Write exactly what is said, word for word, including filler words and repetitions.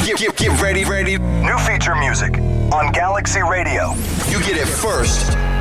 Get, get, get ready, ready. New feature music on Galaxy Radio. You get it first.